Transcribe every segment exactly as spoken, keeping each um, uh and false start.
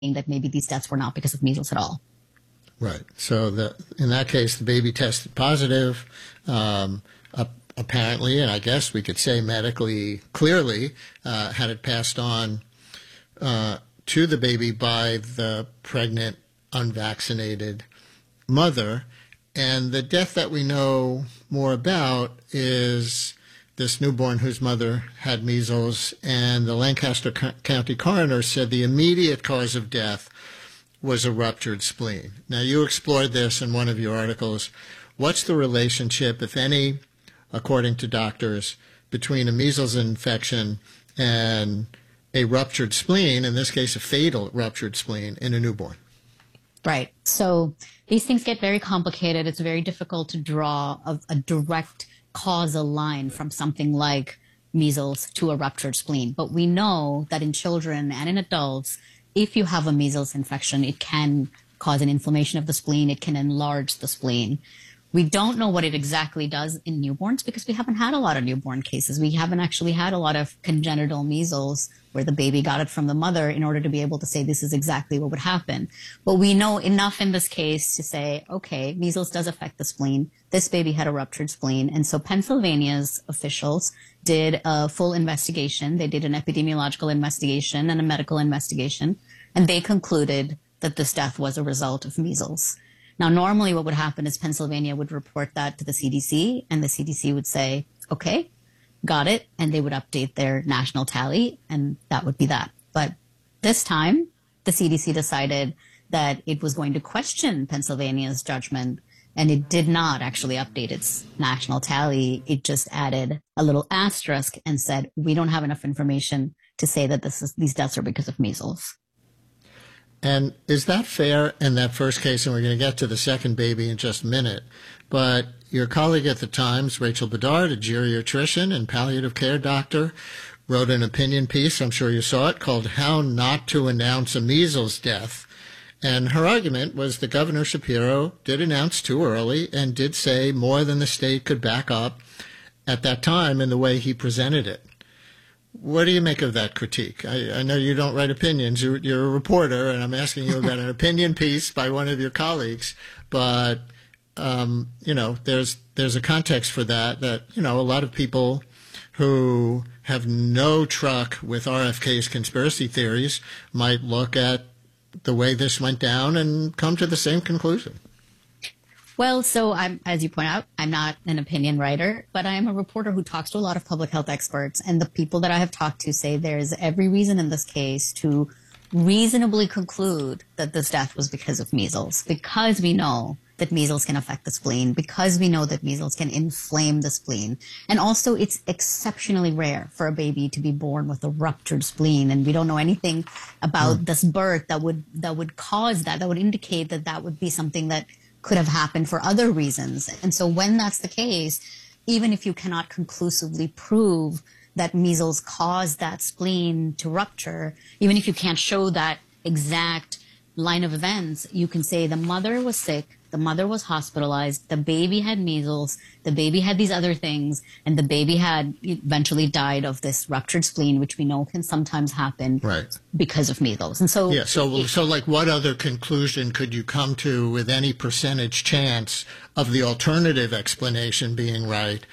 that maybe these deaths were not because of measles at all. Right. So the, in that case, the baby tested positive. Um, uh, apparently, and I guess we could say medically clearly, uh, had it passed on uh, to the baby by the pregnant, unvaccinated mother. And the death that we know more about is this newborn whose mother had measles, and the Lancaster County coroner said the immediate cause of death was a ruptured spleen. Now, you explored this in one of your articles. What's the relationship, if any, according to doctors, between a measles infection and a ruptured spleen, in this case a fatal ruptured spleen, in a newborn? Right. So these things get very complicated. It's very difficult to draw a, a direct causal line from something like measles to a ruptured spleen. But we know that in children and in adults, if you have a measles infection, it can cause an inflammation of the spleen. It can enlarge the spleen. We don't know what it exactly does in newborns because we haven't had a lot of newborn cases. We haven't actually had a lot of congenital measles where the baby got it from the mother in order to be able to say this is exactly what would happen. But we know enough in this case to say, okay, measles does affect the spleen. This baby had a ruptured spleen. And so Pennsylvania's officials did a full investigation. They did an epidemiological investigation and a medical investigation, and they concluded that this death was a result of measles. Now, normally what would happen is Pennsylvania would report that to the C D C, and the C D C would say, okay, got it, and they would update their national tally, and that would be that. But this time, the C D C decided that it was going to question Pennsylvania's judgment, and it did not actually update its national tally. It just added a little asterisk and said, we don't have enough information to say that this is, these deaths are because of measles. And is that fair in that first case? And we're going to get to the second baby in just a minute. But your colleague at the Times, Rachel Bedard, a geriatrician and palliative care doctor, wrote an opinion piece, I'm sure you saw it, called How Not to Announce a Measles Death. And her argument was that Governor Shapiro did announce too early and did say more than the state could back up at that time in the way he presented it. What do you make of that critique? I, I know you don't write opinions. You're, you're a reporter, and I'm asking you about an opinion piece by one of your colleagues. But, um, you know, there's there's a context for that, that, you know, a lot of people who have no truck with R F K's conspiracy theories might look at the way this went down and come to the same conclusion. Well, so I'm, as you point out, I'm not an opinion writer, but I am a reporter who talks to a lot of public health experts. And the people that I have talked to say there's every reason in this case to reasonably conclude that this death was because of measles, because we know that measles can affect the spleen, because we know that measles can inflame the spleen. And also it's exceptionally rare for a baby to be born with a ruptured spleen. And we don't know anything about mm. this birth that would, that would cause that, that would indicate that that would be something that could have happened for other reasons. And so when that's the case, even if you cannot conclusively prove that measles caused that spleen to rupture, even if you can't show that exact line of events, you can say the mother was sick, the mother was hospitalized, the baby had measles, the baby had these other things, and the baby had eventually died of this ruptured spleen, which we know can sometimes happen right. because of measles. And so, yeah, so, it, so like what other conclusion could you come to with any percentage chance of the alternative explanation being right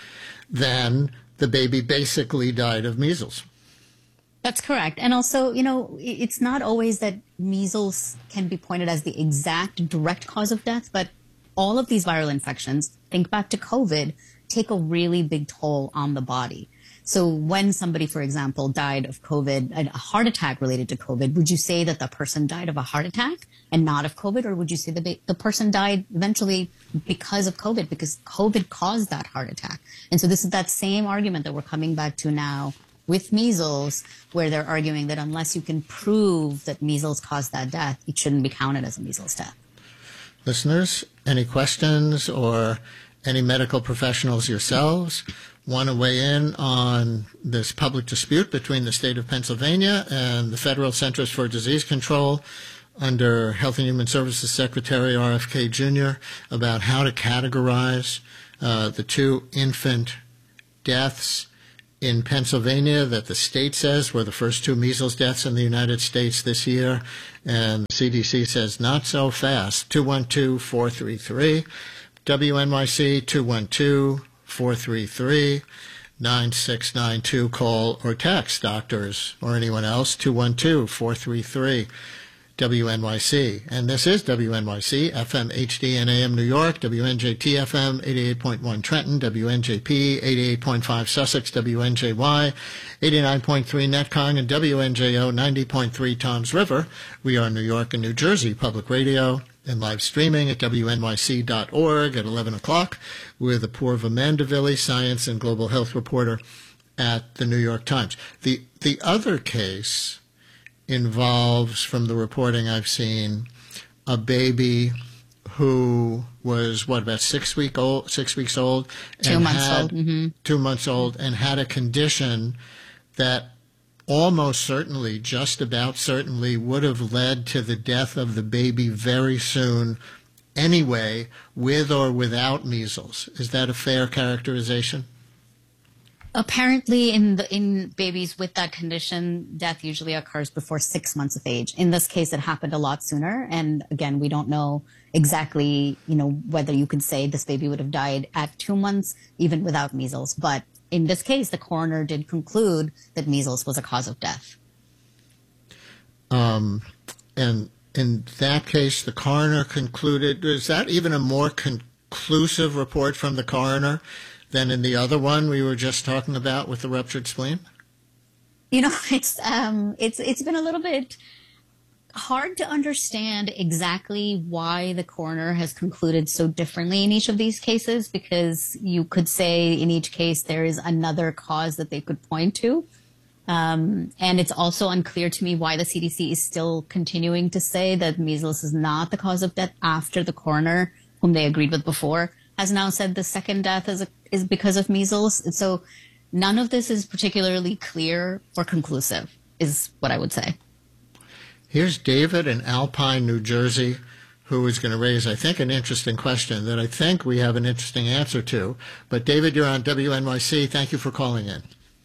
than the baby basically died of measles? That's correct. And also, you know, it's not always that measles can be pointed as the exact direct cause of death, but all of these viral infections, think back to COVID, take a really big toll on the body. So when somebody, for example, died of COVID, a heart attack related to COVID, would you say that the person died of a heart attack and not of COVID? Or would you say the, the person died eventually because of COVID, because COVID caused that heart attack? And so this is that same argument that we're coming back to now with measles, where they're arguing that unless you can prove that measles caused that death, it shouldn't be counted as a measles death. Listeners, any questions, or any medical professionals yourselves want to weigh in on this public dispute between the state of Pennsylvania and the Federal Centers for Disease Control under Health and Human Services Secretary R F K Junior about how to categorize uh, the two infant deaths in Pennsylvania that the state says were the first two measles deaths in the United States this year, and the C D C says not so fast. two one two, four three three, W N Y C, two one two, four three three, nine six nine two. Call or text doctors or anyone else, two one two, four three three, W N Y C. And this is W N Y C, F M H D and A M New York, W N J T F M eighty-eight point one Trenton, W N J P eighty-eight point five Sussex, W N J Y eighty-nine point three Netcong, and W N J O ninety point three Toms River. We are New York and New Jersey Public Radio and live streaming at W N Y C dot org at eleven o'clock with Apoorva Mandavilli, science and global health reporter at the New York Times. The, the other case involves, from the reporting I've seen, a baby who was, what, about six week old, six weeks old? Two and months had, old. Mm-hmm. Two months old, and had a condition that almost certainly, just about certainly, would have led to the death of the baby very soon anyway, with or without measles. Is that a fair characterization? Apparently, in the in babies with that condition, death usually occurs before six months of age. In this case, it happened a lot sooner. And again, we don't know exactly, you know, whether you could say this baby would have died at two months, even without measles. But in this case, the coroner did conclude that measles was a cause of death. Um, and in that case, the coroner concluded, is that even a more conclusive report from the coroner than in the other one we were just talking about with the ruptured spleen? You know, it's um, it's it's been a little bit hard to understand exactly why the coroner has concluded so differently in each of these cases, because you could say in each case there is another cause that they could point to. Um, and it's also unclear to me why the C D C is still continuing to say that measles is not the cause of death after the coroner, whom they agreed with before, has now said the second death is, a, is because of measles. And so none of this is particularly clear or conclusive, is what I would say. Here's David in Alpine, New Jersey, who is going to raise, I think, an interesting question that I think we have an interesting answer to. But David, you're on W N Y C. Thank you for calling in.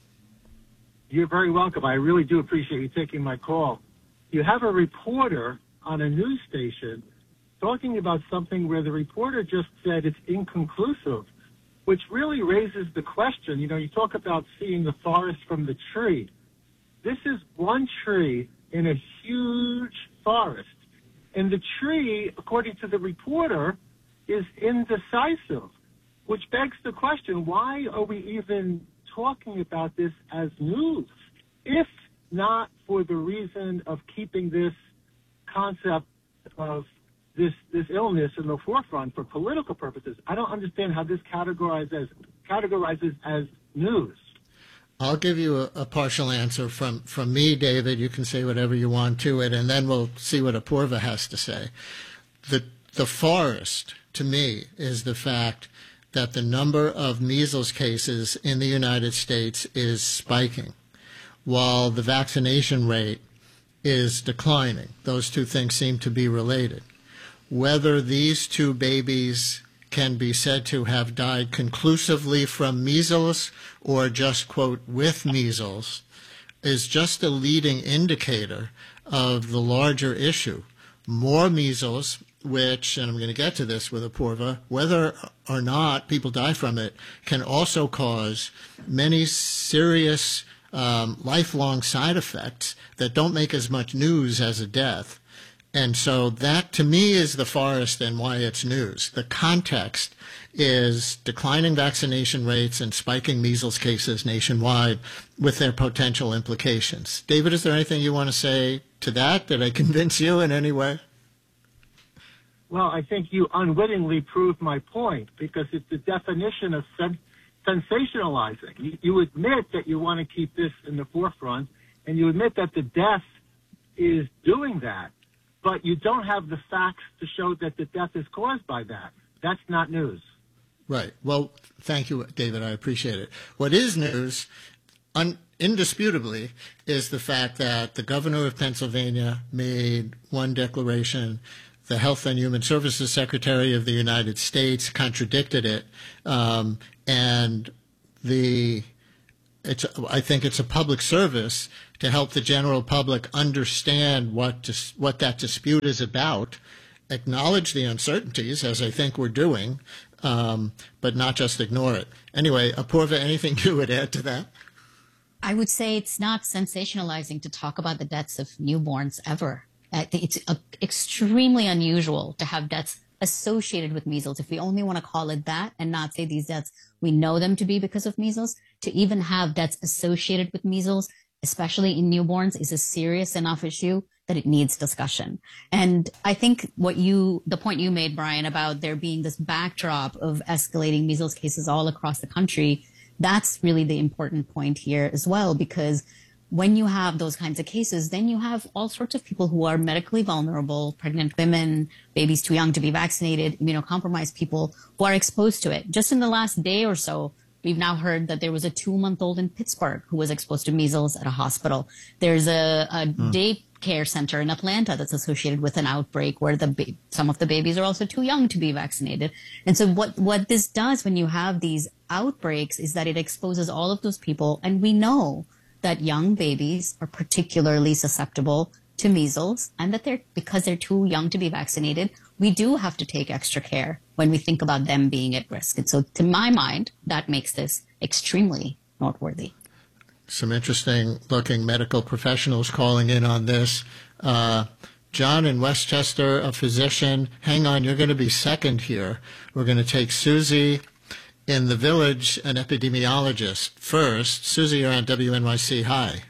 You're very welcome. I really do appreciate you taking my call. You have a reporter on a news station talking about something where the reporter just said it's inconclusive, which really raises the question. You know, you talk about seeing the forest from the tree. This is one tree in a huge forest. And the tree, according to the reporter, is indecisive, which begs the question, why are we even talking about this as news, if not for the reason of keeping this concept of this this illness in the forefront for political purposes? I don't understand how this categorizes as categorizes as news. I'll give you a, a partial answer from, from me, David. You can say whatever you want to it, and then we'll see what Apoorva has to say. The the forest, to me, is the fact that the number of measles cases in the United States is spiking, while the vaccination rate is declining. Those two things seem to be related. Whether these two babies can be said to have died conclusively from measles or just, quote, with measles, is just a leading indicator of the larger issue. More measles, which, and I'm going to get to this with Apoorva, whether or not people die from it, can also cause many serious um, lifelong side effects that don't make as much news as a death. And so that, to me, is the forest and why it's news. The context is declining vaccination rates and spiking measles cases nationwide with their potential implications. David, is there anything you want to say to that? Did I convince you in any way? Well, I think you unwittingly proved my point, because it's the definition of sen- sensationalizing. You, you admit that you want to keep this in the forefront, and you admit that the death is doing that, but you don't have the facts to show that the death is caused by that. That's not news. Right. Well, thank you, David. I appreciate it. What is news, un- indisputably, is the fact that the governor of Pennsylvania made one declaration. The Health and Human Services Secretary of the United States contradicted it, um, and the it's I think it's a public service to help the general public understand what dis, what that dispute is about, acknowledge the uncertainties, as I think we're doing, um, but not just ignore it. Anyway, Apurva, anything you would add to that? I would say it's not sensationalizing to talk about the deaths of newborns ever. I think it's uh, extremely unusual to have deaths associated with measles. If we only want to call it that and not say these deaths, we know them to be because of measles, to even have deaths associated with measles, especially in newborns, is a serious enough issue that it needs discussion. And I think what you, the point you made, Brian, about there being this backdrop of escalating measles cases all across the country, that's really the important point here as well, because when you have those kinds of cases, then you have all sorts of people who are medically vulnerable, pregnant women, babies too young to be vaccinated, immunocompromised people who are exposed to it. Just in the last day or so, we've now heard that there was a two-month-old in Pittsburgh who was exposed to measles at a hospital. There's a, a mm. daycare center in Atlanta that's associated with an outbreak where the ba- some of the babies are also too young to be vaccinated. And so what, what this does when you have these outbreaks is that it exposes all of those people, and we know that young babies are particularly susceptible to measles, and that they're, because they're too young to be vaccinated, we do have to take extra care when we think about them being at risk. And so to my mind, that makes this extremely noteworthy. Some interesting looking medical professionals calling in on this. Uh, John in Westchester, a physician. Hang on, you're going to be second here. We're going to take Susie in the Village, an epidemiologist. First, Susie, you're on W N Y C. Hi.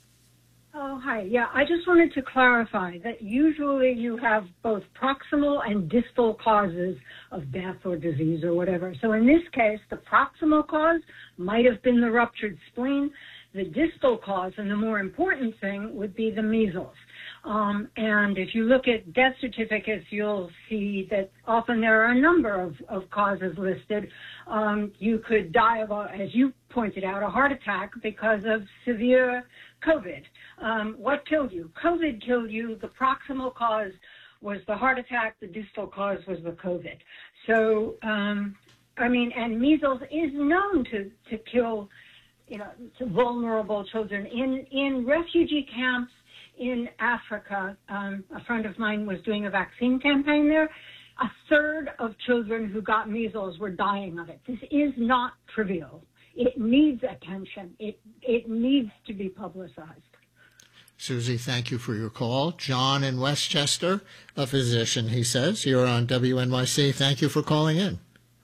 Oh, hi. Yeah, I just wanted to clarify that usually you have both proximal and distal causes of death or disease or whatever. So in this case, the proximal cause might have been the ruptured spleen. The distal cause, and the more important thing, would be the measles. Um, and if you look at death certificates, you'll see that often there are a number of, of causes listed. Um, you could die of, a, as you pointed out, a heart attack because of severe COVID. Um, what killed you? COVID killed you. The proximal cause was the heart attack. The distal cause was the COVID. So, um, I mean, and measles is known to, to kill, you know, to vulnerable children. In, in refugee camps in Africa, um, a friend of mine was doing a vaccine campaign there. A third of children who got measles were dying of it. This is not trivial. It needs attention. It, it needs to be publicized. Susie, thank you for your call. John in Westchester, a physician, he says. You're on W N Y C. Thank you for calling in.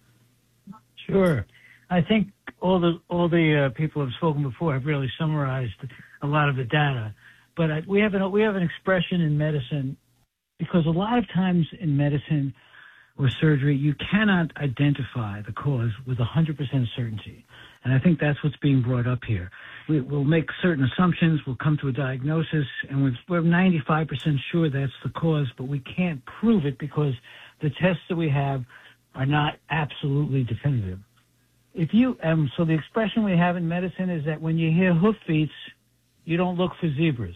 Sure. I think all the all the uh, people who have spoken before have really summarized a lot of the data. But I, we have an we have an expression in medicine, because a lot of times in medicine or surgery, you cannot identify the cause with one hundred percent certainty. And I think that's what's being brought up here. We, we'll make certain assumptions, we'll come to a diagnosis, and we're, we're ninety-five percent sure that's the cause, but we can't prove it because the tests that we have are not absolutely definitive. If you um, so the expression we have in medicine is that when you hear hoofbeats, you don't look for zebras.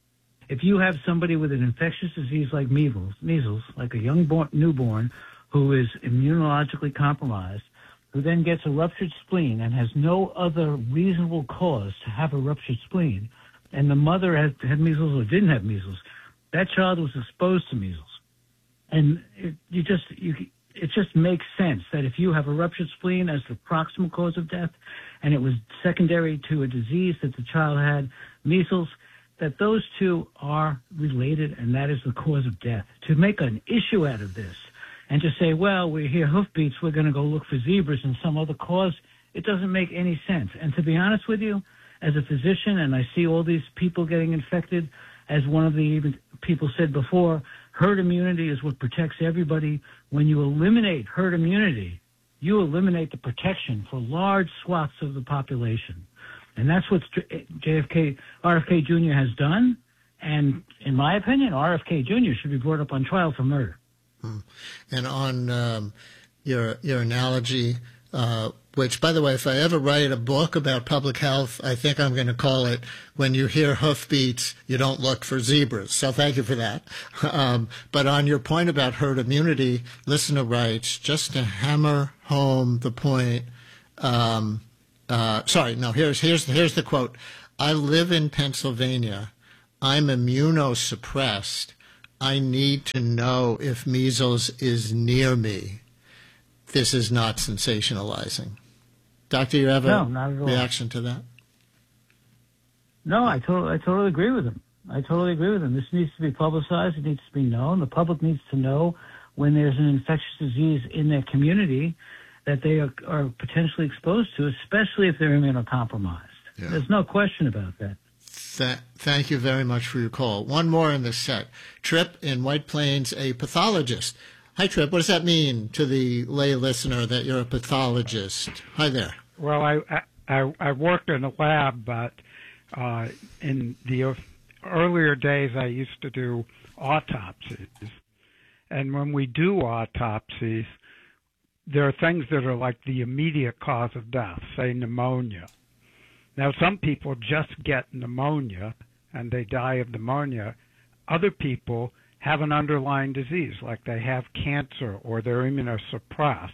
If you have somebody with an infectious disease like measles, measles, like a young born, newborn who is immunologically compromised, who then gets a ruptured spleen and has no other reasonable cause to have a ruptured spleen, and the mother had, had measles or didn't have measles, that child was exposed to measles. And it, you just, you, it just makes sense that if you have a ruptured spleen as the proximal cause of death, and it was secondary to a disease that the child had, measles, that those two are related, and that is the cause of death. To make an issue out of this and to say, well, we hear hoofbeats, we're going to go look for zebras and some other cause, it doesn't make any sense. And to be honest with you, as a physician, and I see all these people getting infected, as one of the people said before, herd immunity is what protects everybody. When you eliminate herd immunity, you eliminate the protection for large swaths of the population. And that's what J F K, R F K Junior has done. And in my opinion, R F K Junior should be brought up on trial for murder. Hmm. And on um, your your analogy, uh, which, by the way, if I ever write a book about public health, I think I'm going to call it "When You Hear Hoofbeats, You Don't Look for Zebras." So thank you for that. Um, but on your point about herd immunity, listener writes, just to hammer home the point, um, uh, sorry, no, here's, here's, here's the quote. I live in Pennsylvania. I'm immunosuppressed. I need to know if measles is near me. This is not sensationalizing. Doctor, you have a No, not at all. reaction to that? No, I totally, I totally agree with him. I totally agree with him. This needs to be publicized. It needs to be known. The public needs to know when there's an infectious disease in their community that they are, are potentially exposed to, especially if they're immunocompromised. Yeah. There's no question about that. Th- thank you very much for your call. One more in this set. Trip in White Plains, a pathologist. Hi, Trip. What does that mean to the lay listener that you're a pathologist? Hi there. Well, I I, I work in a lab, but uh, in the earlier days, I used to do autopsies. And when we do autopsies, there are things that are like the immediate cause of death, say pneumonia. Now, some people just get pneumonia and they die of pneumonia. Other people have an underlying disease, like they have cancer or they're immunosuppressed.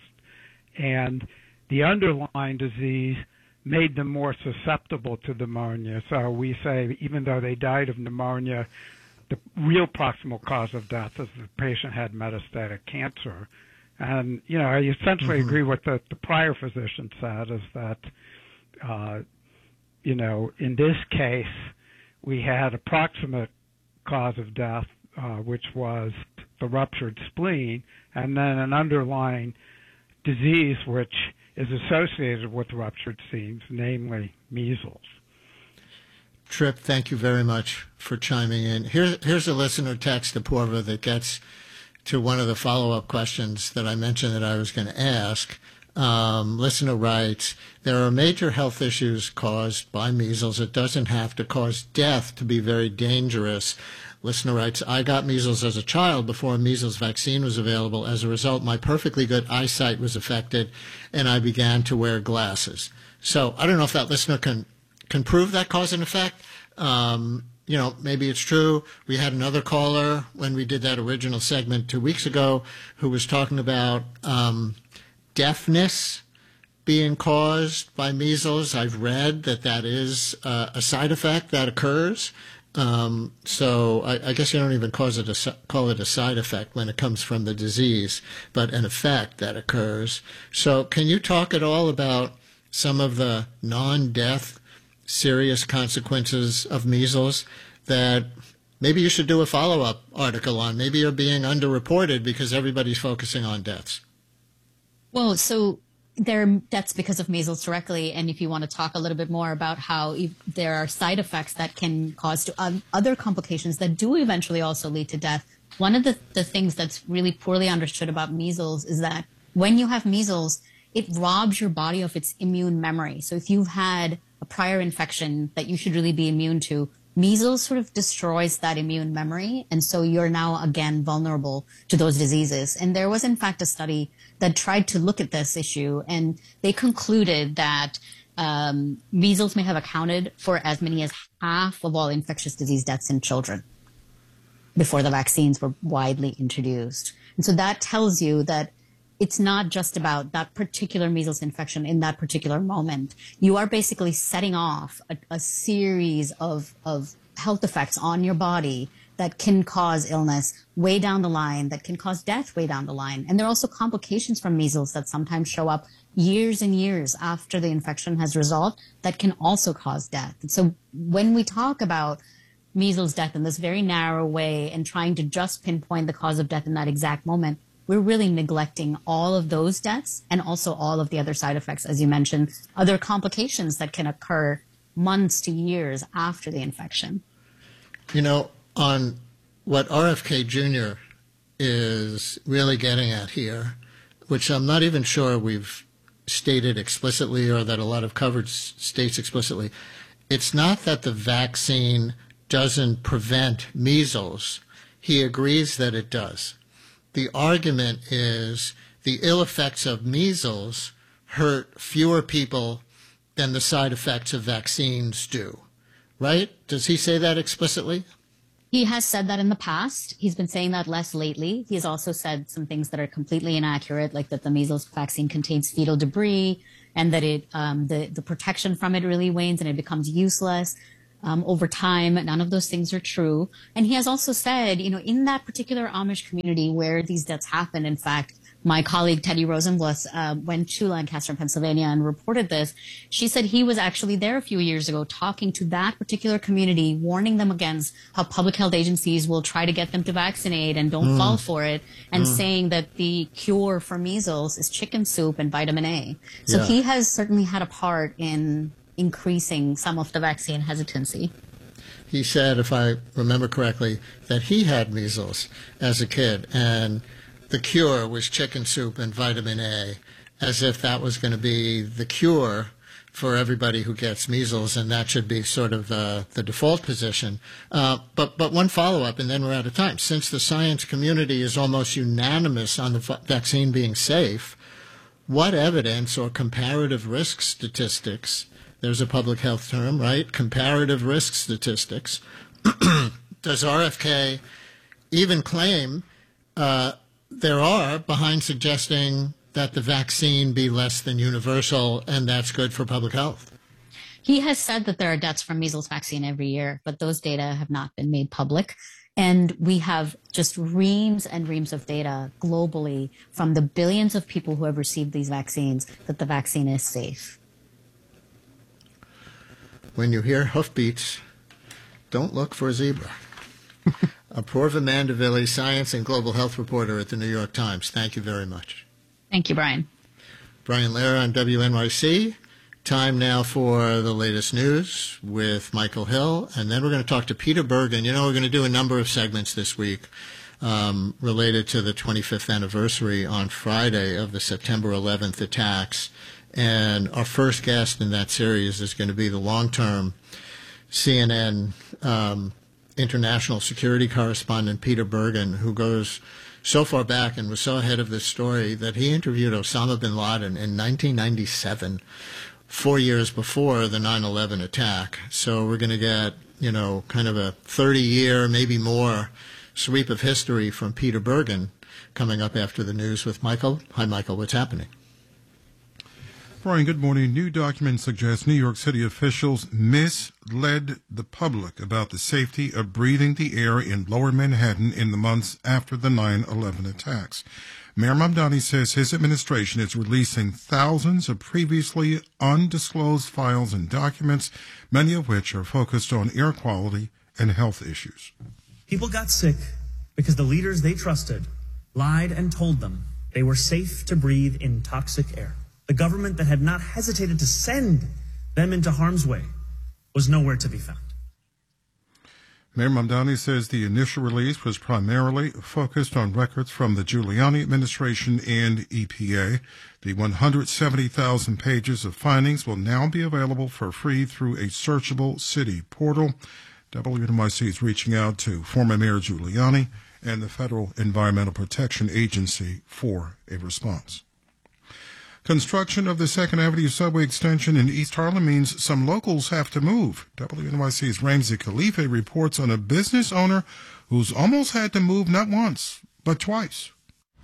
And the underlying disease made them more susceptible to pneumonia. So we say even though they died of pneumonia, the real proximal cause of death is the patient had metastatic cancer. And, you know, I essentially mm-hmm. agree with what the, the prior physician said, is that, uh, you know, in this case, we had a proximate cause of death, uh, which was the ruptured spleen, and then an underlying disease which is associated with ruptured spleens, namely measles. Trip, thank you very much for chiming in. Here, here's a listener text to Porva that gets to one of the follow-up questions that I mentioned that I was going to ask. Um, listener writes, there are major health issues caused by measles. It doesn't have to cause death to be very dangerous. Listener writes, I got measles as a child before a measles vaccine was available. As a result, my perfectly good eyesight was affected, and I began to wear glasses. So I don't know if that listener can can prove that cause and effect. Um, you know, maybe it's true. We had another caller when we did that original segment two weeks ago who was talking about um, deafness being caused by measles. I've read that that is uh, a side effect that occurs. Um, so I, I guess you don't even cause it a, call it a side effect when it comes from the disease, but an effect that occurs. So can you talk at all about some of the non-death serious consequences of measles that maybe you should do a follow-up article on? Maybe you're being underreported because everybody's focusing on deaths. Well, so there are deaths because of measles directly, and if you want to talk a little bit more about how if there are side effects that can cause to, um, other complications that do eventually also lead to death, one of the, the things that's really poorly understood about measles is that when you have measles, it robs your body of its immune memory. So if you've had a prior infection that you should really be immune to, measles sort of destroys that immune memory, and so you're now again vulnerable to those diseases. And there was in fact a study that tried to look at this issue, and they concluded that um, measles may have accounted for as many as half of all infectious disease deaths in children before the vaccines were widely introduced. And so that tells you that it's not just about that particular measles infection in that particular moment. You are basically setting off a, a series of, of health effects on your body that can cause illness way down the line, that can cause death way down the line. And there are also complications from measles that sometimes show up years and years after the infection has resolved that can also cause death. And so when we talk about measles death in this very narrow way and trying to just pinpoint the cause of death in that exact moment, we're really neglecting all of those deaths and also all of the other side effects, as you mentioned, other complications that can occur months to years after the infection. You know, on what R F K Junior is really getting at here, which I'm not even sure we've stated explicitly or that a lot of coverage states explicitly, it's not that the vaccine doesn't prevent measles. He agrees that it does. The argument is the ill effects of measles hurt fewer people than the side effects of vaccines do, right? Does he say that explicitly? He has said that in the past. He's been saying that less lately. He has also said some things that are completely inaccurate, like that the measles vaccine contains fetal debris and that it um, the, the protection from it really wanes and it becomes useless um, over time. None of those things are true. And he has also said, you know, in that particular Amish community where these deaths happen, in fact, my colleague Teddy Rosenbluth uh, went to Lancaster, Pennsylvania, and reported this. She said he was actually there a few years ago talking to that particular community, warning them against how public health agencies will try to get them to vaccinate and don't mm. fall for it, and mm. saying that the cure for measles is chicken soup and vitamin A. So yeah. he has certainly had a part in increasing some of the vaccine hesitancy. He said, if I remember correctly, that he had measles as a kid, and the cure was chicken soup and vitamin A, as if that was going to be the cure for everybody who gets measles, and that should be sort of uh, the default position. Uh, but but one follow-up, and then we're out of time. Since the science community is almost unanimous on the v- vaccine being safe, what evidence or comparative risk statistics, there's a public health term, right? Comparative risk statistics, does R F K even claim uh, there are behind suggesting that the vaccine be less than universal, and that's good for public health? He has said that there are deaths from measles vaccine every year, but those data have not been made public. And we have just reams and reams of data globally from the billions of people who have received these vaccines that the vaccine is safe. When you hear hoofbeats, don't look for a zebra. Apoorva Mandavilli, science and global health reporter at the New York Times. Thank you very much. Thank you, Brian. Brian Lehrer on W N Y C. Time now for the latest news with Michael Hill, and then we're going to talk to Peter Bergen. You know, we're going to do a number of segments this week um, related to the twenty-fifth anniversary on Friday of the September eleventh attacks, and our first guest in that series is going to be the long-term C N N um, international security correspondent Peter Bergen, who goes so far back and was so ahead of this story that he interviewed Osama bin Laden in nineteen ninety-seven, four years before the nine eleven attack. So we're going to get, you know, kind of a thirty-year, maybe more, sweep of history from Peter Bergen coming up after the news with Michael. Hi, Michael. What's happening? Brian, good morning. New documents suggest New York City officials misled the public about the safety of breathing the air in lower Manhattan in the months after the nine eleven attacks. Mayor Mamdani says his administration is releasing thousands of previously undisclosed files and documents, many of which are focused on air quality and health issues. People got sick because the leaders they trusted lied and told them they were safe to breathe in toxic air. The government that had not hesitated to send them into harm's way was nowhere to be found. Mayor Mamdani says the initial release was primarily focused on records from the Giuliani administration and E P A. The one hundred seventy thousand pages of findings will now be available for free through a searchable city portal. W N Y C is reaching out to former Mayor Giuliani and the Federal Environmental Protection Agency for a response. Construction of the Second Avenue subway extension in East Harlem means some locals have to move. W N Y C's Ramsey Khalifa reports on a business owner who's almost had to move not once, but twice.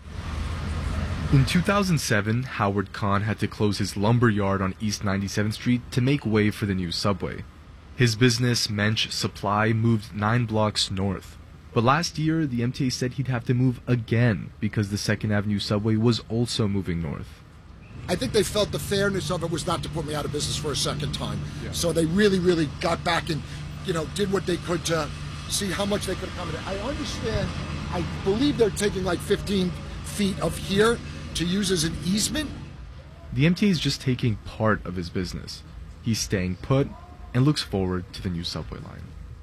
In two thousand seven, Howard Kahn had to close his lumber yard on East ninety-seventh Street to make way for the new subway. His business, Mensch Supply, moved nine blocks north. But last year, the M T A said he'd have to move again because the Second Avenue subway was also moving north. I think they felt the fairness of it was not to put me out of business for a second time. Yeah. So they really, really got back and, you know, did what they could to see how much they could accommodate. I understand, I believe they're taking like fifteen feet of here to use as an easement. The M T A is just taking part of his business. He's staying put and looks forward to the new subway line.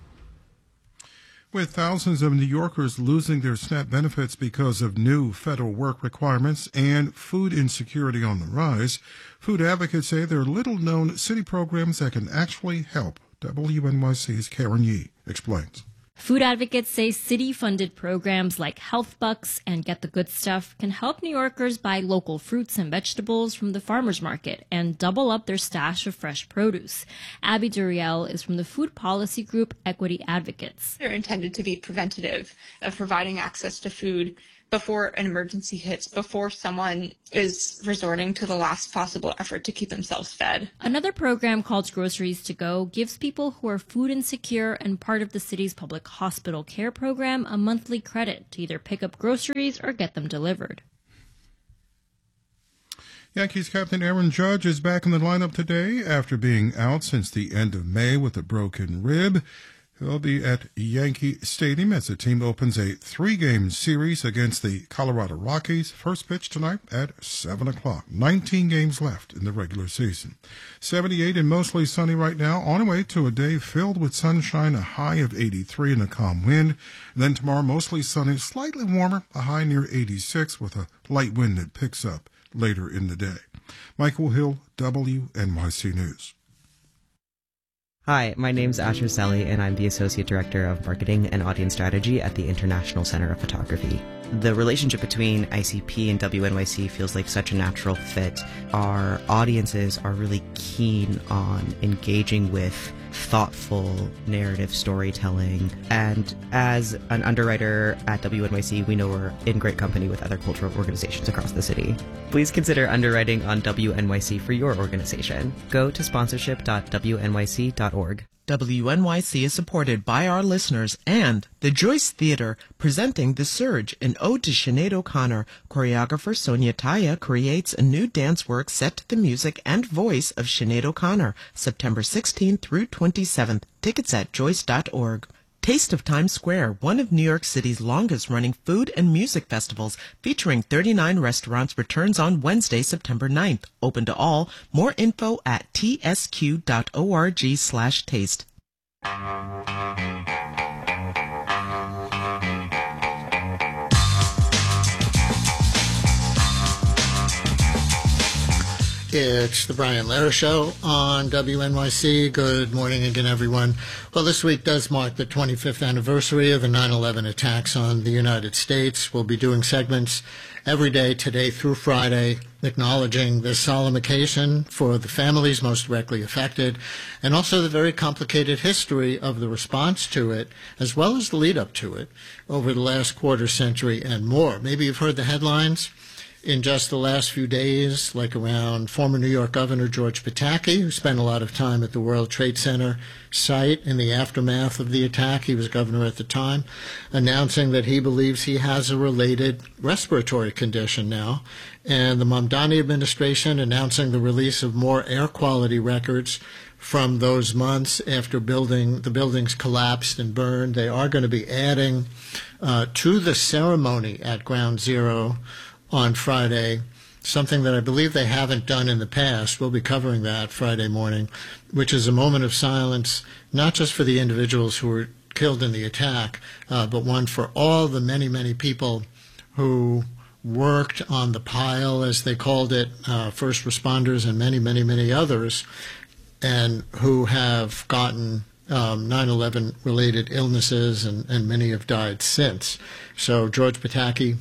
With thousands of New Yorkers losing their SNAP benefits because of new federal work requirements and food insecurity on the rise, food advocates say there are little-known city programs that can actually help. W N Y C's Karen Yee explains. Food advocates say city-funded programs like Health Bucks and Get the Good Stuff can help New Yorkers buy local fruits and vegetables from the farmers market and double up their stash of fresh produce. Abby Duriel is from the food policy group Equity Advocates. They're intended to be preventative of providing access to food before an emergency hits, before someone is resorting to the last possible effort to keep themselves fed. Another program called Groceries to Go gives people who are food insecure and part of the city's public hospital care program a monthly credit to either pick up groceries or get them delivered. Yankees captain Aaron Judge is back in the lineup today after being out since the end of May with a broken rib. He'll be at Yankee Stadium as the team opens a three-game series against the Colorado Rockies. First pitch tonight at seven o'clock. nineteen games left in the regular season. seventy-eight and mostly sunny right now. On the way to a day filled with sunshine, a high of eighty-three and a calm wind. And then tomorrow, mostly sunny, slightly warmer, a high near eighty-six with a light wind that picks up later in the day. Michael Hill, W N Y C News. Hi, my name's Asher Selly, and I'm the Associate Director of Marketing and Audience Strategy at the International Center of Photography. The relationship between I C P and W N Y C feels like such a natural fit. Our audiences are really keen on engaging with thoughtful narrative storytelling, and as an underwriter at W N Y C, we know we're in great company with other cultural organizations across the city. Please consider underwriting on W N Y C for your organization. Go to sponsorship dot w n y c dot org. W N Y C is supported by our listeners and the Joyce Theater, presenting The Surge, an ode to Sinead O'Connor. Choreographer Sonia Taya creates a new dance work set to the music and voice of Sinead O'Connor, September sixteenth through twenty-seventh. Tickets at joyce dot org. Taste of Times Square, one of New York City's longest-running food and music festivals, featuring thirty-nine restaurants, returns on Wednesday, September ninth. Open to all. More info at t s q dot org slash taste. It's the Brian Lehrer Show on W N Y C. Good morning again, everyone. Well, this week does mark the twenty-fifth anniversary of the nine eleven attacks on the United States. We'll be doing segments every day, today through Friday, acknowledging this solemn occasion for the families most directly affected, and also the very complicated history of the response to it, as well as the lead-up to it, over the last quarter century and more. Maybe you've heard the headlines in just the last few days, like around former New York Governor George Pataki, who spent a lot of time at the World Trade Center site in the aftermath of the attack. He was governor at the time, announcing that he believes he has a related respiratory condition now. And the Mamdani administration announcing the release of more air quality records from those months after building the buildings collapsed and burned. They are going to be adding uh, to the ceremony at Ground Zero on Friday, something that I believe they haven't done in the past. We'll be covering that Friday morning, which is a moment of silence, not just for the individuals who were killed in the attack, uh, but one for all the many, many people who worked on the pile, as they called it, uh, first responders and many, many, many others, and who have gotten um, nine eleven related illnesses, and, and many have died since. So George Pataki,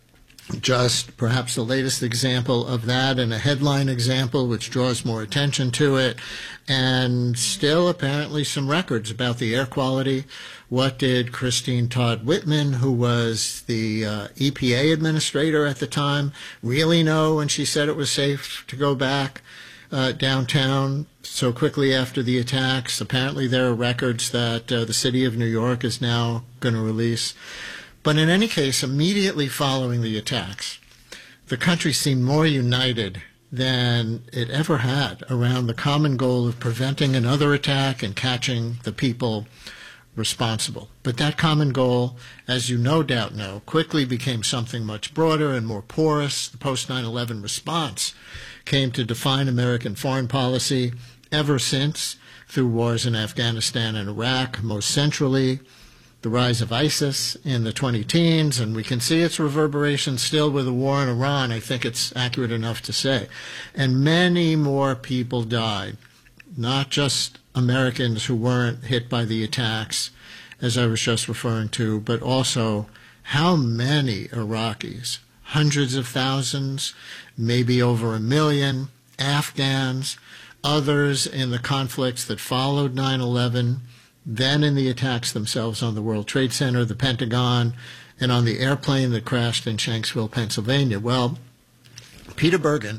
just perhaps the latest example of that, and a headline example which draws more attention to it, and still apparently some records about the air quality. What did Christine Todd Whitman, who was the uh, E P A administrator at the time, really know when she said it was safe to go back uh, downtown so quickly after the attacks? Apparently there are records that uh, the city of New York is now going to release. But in any case, immediately following the attacks, the country seemed more united than it ever had around the common goal of preventing another attack and catching the people responsible. But that common goal, as you no doubt know, quickly became something much broader and more porous. The post nine eleven response came to define American foreign policy ever since, through wars in Afghanistan and Iraq, most centrally the rise of ISIS in the twenty teens, and we can see its reverberations still with the war in Iran. I think it's accurate enough to say. And many more people died, not just Americans who weren't hit by the attacks, as I was just referring to, but also how many Iraqis, hundreds of thousands, maybe over a million, Afghans, others in the conflicts that followed nine eleven, then in the attacks themselves on the World Trade Center, the Pentagon, and on the airplane that crashed in Shanksville, Pennsylvania. Well, Peter Bergen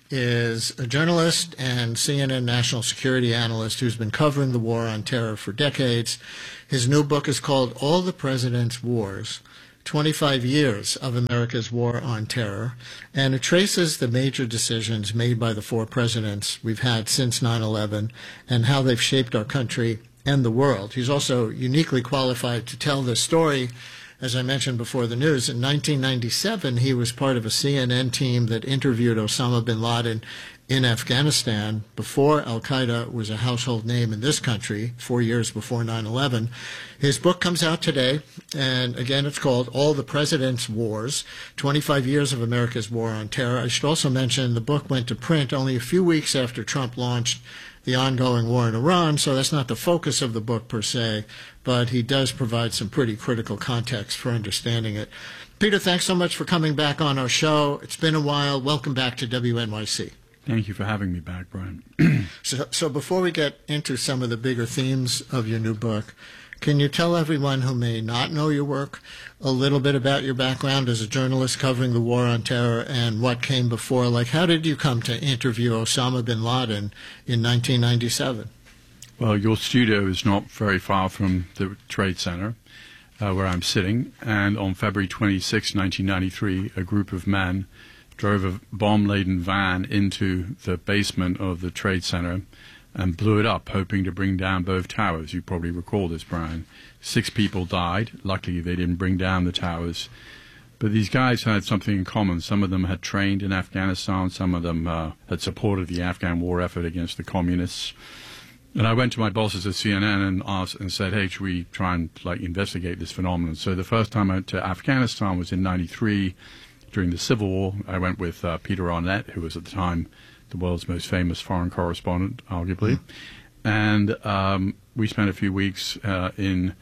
is a journalist and C N N national security analyst who's been covering the war on terror for decades. His new book is called All the President's Wars, twenty-five years of America's War on Terror, and it traces the major decisions made by the four presidents we've had since nine eleven and how they've shaped our country and the world. He's also uniquely qualified to tell this story. As I mentioned before the news, in nineteen ninety-seven, he was part of a C N N team that interviewed Osama bin Laden in Afghanistan before al-Qaeda was a household name in this country, four years before nine eleven. His book comes out today, and again, it's called All the President's Wars, twenty-five years of America's War on Terror. I should also mention the book went to print only a few weeks after Trump launched the ongoing war in Iran, so that's not the focus of the book per se, but he does provide some pretty critical context for understanding it. Peter, thanks so much for coming back on our show. It's been a while. Welcome back to W N Y C. Thank you for having me back, Brian. so, so before we get into some of the bigger themes of your new book, can you tell everyone who may not know your work a little bit about your background as a journalist covering the war on terror and what came before? Like, how did you come to interview Osama bin Laden in nineteen ninety-seven? Well, your studio is not very far from the Trade Center uh, where I'm sitting, and on February twenty-sixth, nineteen ninety-three, a group of men drove a bomb-laden van into the basement of the Trade Center and blew it up, hoping to bring down both towers. You probably recall this, Brian. Six people died. Luckily, they didn't bring down the towers. But these guys had something in common. Some of them had trained in Afghanistan. Some of them uh, had supported the Afghan war effort against the communists. And I went to my bosses at C N N and asked and said, hey, should we try and like investigate this phenomenon? So the first time I went to Afghanistan was in ninety-three during the Civil War. I went with uh, Peter Arnett, who was at the time the world's most famous foreign correspondent, arguably. Mm-hmm. And um, we spent a few weeks uh, in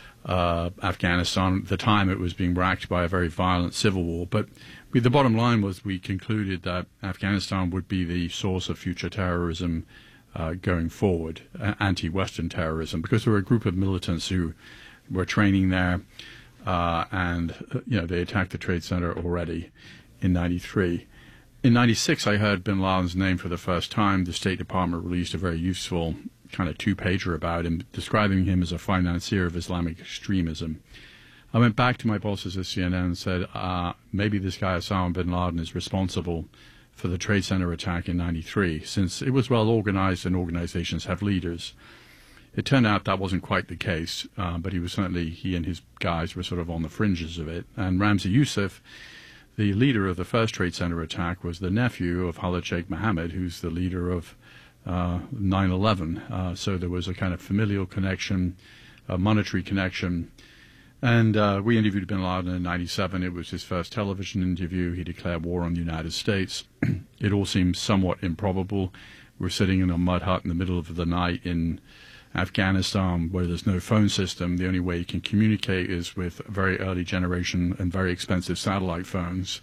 uh, Afghanistan. At the time, it was being racked by a very violent civil war. But we, the bottom line was we concluded that Afghanistan would be the source of future terrorism uh, going forward, uh, anti-Western terrorism, because there were a group of militants who were training there, uh, and uh, you know, they attacked the Trade Center already in ninety-three. In ninety-six, I heard bin Laden's name for the first time. The State Department released a very useful kind of two-pager about him, describing him as a financier of Islamic extremism. I went back to my bosses at C N N and said, uh, maybe this guy Osama bin Laden is responsible for the Trade Center attack in ninety-three, since it was well organized and organizations have leaders. It turned out that wasn't quite the case, uh, but he was certainly, he and his guys were sort of on the fringes of it. And Ramzi Youssef, the leader of the first Trade Center attack, was the nephew of Khalid Sheikh Mohammed, who's the leader of uh, nine eleven. Uh, so there was a kind of familial connection, a monetary connection. And uh, we interviewed bin Laden in ninety-seven. It was his first television interview. He declared war on the United States. It all seems somewhat improbable. We're sitting in a mud hut in the middle of the night in Afghanistan, where there's no phone system. The only way you can communicate is with very early generation and very expensive satellite phones.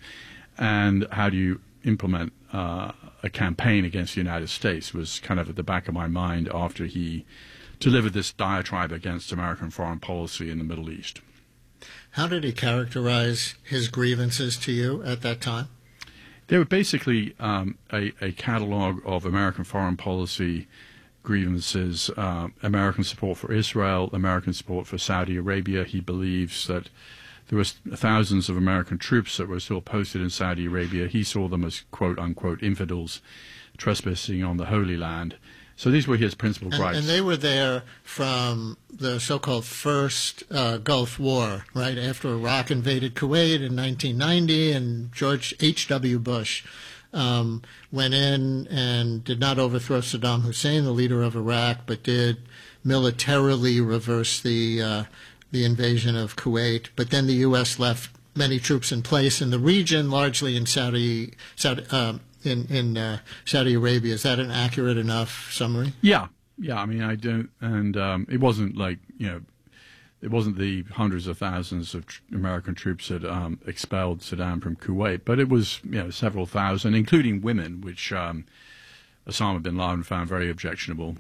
And how do you implement uh, a campaign against the United States was kind of at the back of my mind after he delivered this diatribe against American foreign policy in the Middle East. How did he characterize his grievances to you at that time? They were basically um, a, a catalog of American foreign policy grievances, uh, American support for Israel, American support for Saudi Arabia. He believes that there was thousands of American troops that were still posted in Saudi Arabia. He saw them as quote-unquote infidels trespassing on the Holy Land. So these were his principal and, gripes. And they were there from the so-called first uh, Gulf War, right, after Iraq invaded Kuwait in nineteen ninety, and George H W Bush um, went in and did not overthrow Saddam Hussein, the leader of Iraq, but did militarily reverse the uh, the invasion of Kuwait. But then the U S left many troops in place in the region, largely in Saudi, Saudi um, in in uh, Saudi Arabia. Is that an accurate enough summary? Yeah, yeah. I mean, I don't, and um, it wasn't like, you know, it wasn't the hundreds of thousands of tr- American troops that um, expelled Saddam from Kuwait, but it was, you know, several thousand, including women, which um, Osama bin Laden found very objectionable.